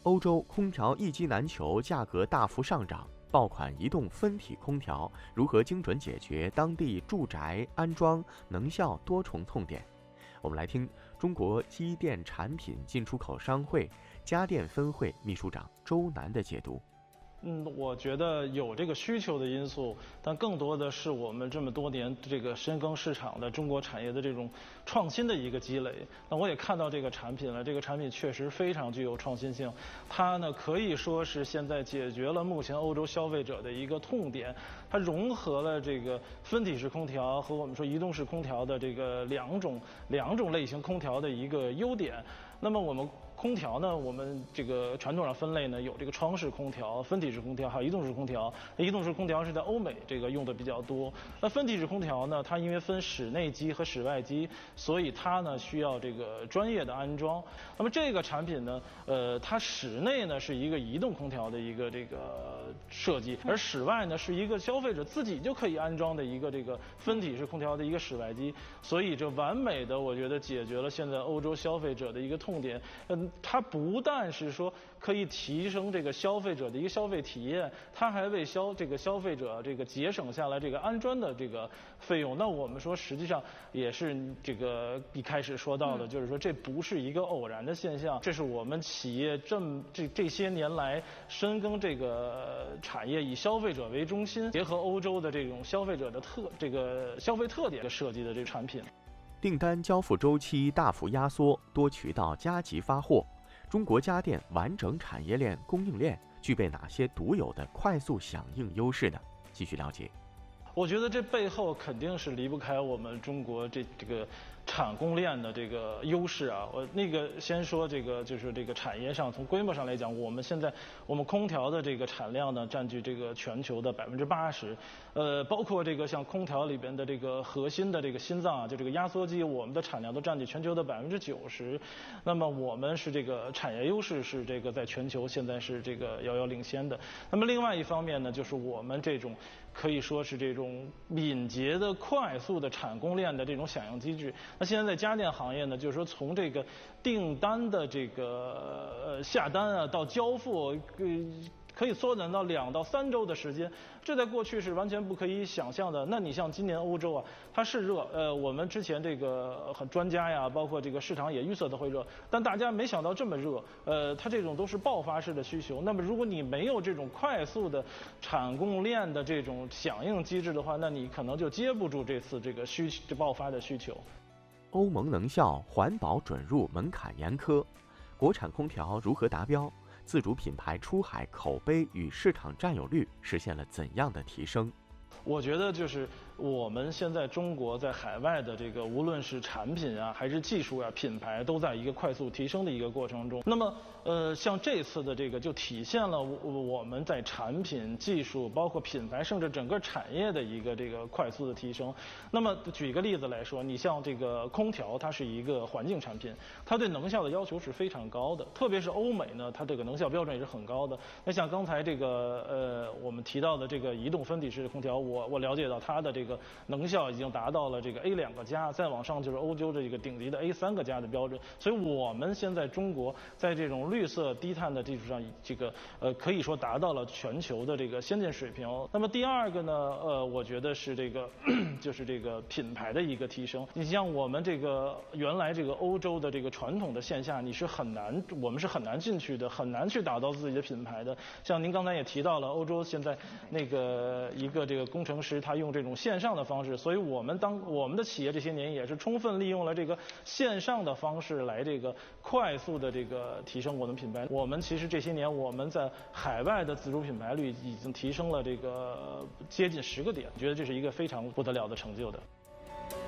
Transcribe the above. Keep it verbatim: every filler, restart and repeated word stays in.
欧洲空调一机难求，价格大幅上涨，爆款移动分体空调如何精准解决当地住宅安装能效多重痛点？我们来听中国机电产品进出口商会家电分会秘书长周楠的解读。 嗯，我觉得有这个需求的因素，但更多的是我们这么多年这个深耕市场的中国产业的这种创新的一个积累。那我也看到这个产品了，这个产品确实非常具有创新性，它呢可以说是现在解决了目前欧洲消费者的一个痛点，它融合了这个分体式空调和我们说移动式空调的这个两种两种类型空调的一个优点。那么我们空调呢，我们这个传统上分类呢有这个窗式空调、分体式空调，还有移动式空调。移动式空调是在欧美这个用的比较多。那分体式空调呢，它因为分室内机和室外机，所以它呢需要这个专业的安装。那么这个产品呢，呃，它室内呢是一个移动空调的一个这个设计，而室外呢是一个消费者自己就可以安装的一个这个分体式空调的一个室外机。所以这完美的我觉得解决了现在欧洲消费者的一个痛点。嗯，它不但是说可以提升这个消费者的一个消费体验，它还为消这个消费者这个节省下来这个安装的这个费用。那我们说实际上也是这个一开始说到的，就是说这不是一个偶然的现象，这是我们企业这么这这些年来深耕这个产业，以消费者为中心，结合欧洲的这种消费者的特这个消费特点设计的这个产品。 订单交付周期大幅压缩，多渠道加急发货。中国家电完整产业链供应链具备哪些独有的快速响应优势呢？继续了解。 我觉得这背后肯定是离不开我们中国这这个产供链的这个优势啊。我那个先说这个就是这个产业上，从规模上来讲，我们现在我们空调的这个产量呢占据这个全球的百分之八十，呃，包括这个像空调里边的这个核心的这个心脏啊，就这个压缩机，我们的产量都占据全球的百分之九十。那么我们是这个产业优势是这个在全球现在是这个遥遥领先的。那么另外一方面呢，就是我们这种可以说是这种敏捷的、快速的产供链的这种响应机制。那现在在家电行业呢，就是说从这个订单的这个呃下单啊到交付，呃可以缩短到两到三周的时间，这在过去是完全不可以想象的。那你像今年欧洲啊，它是热，呃，我们之前这个很专家呀，包括这个市场也预测它会热，但大家没想到这么热，呃，它这种都是爆发式的需求。那么如果你没有这种快速的产供链的这种响应机制的话，那你可能就接不住这次这个需这爆发的需求。 欧盟能效环保准入门槛严苛，国产空调如何达标？自主品牌出海口碑与市场占有率实现了怎样的提升？ 我觉得就是我们现在中国在海外的这个无论是产品啊还是技术啊品牌都在一个快速提升的一个过程中。那么呃像这次的这个就体现了我我们在产品技术包括品牌甚至整个产业的一个这个快速的提升。那么举一个例子来说，你像这个空调，它是一个环境产品，它对能效的要求是非常高的，特别是欧美呢，它这个能效标准也是很高的。那像刚才这个呃我们提到的这个移动分体式空调，我我了解到它的这个能效已经达到了这个 A 两个加，再往上就是欧洲这个顶级的 A 三个加的标准。所以我们现在中国在这种绿色低碳的基础上，这个呃可以说达到了全球的这个先进水平。那么第二个呢，呃，我觉得是这个就是这个品牌的一个提升。你像我们这个原来这个欧洲的这个传统的线下，你是很难，我们是很难进去的，很难去打造自己的品牌的。像您刚才也提到了，欧洲现在那个一个这个工程师他用这种线上的方式，所以我们当我们的企业这些年也是充分利用了这个线上的方式来这个快速的这个提升我们品牌。我们其实这些年我们在海外的自主品牌率已经提升了这个接近十个点，我觉得这是一个非常不得了的成就的。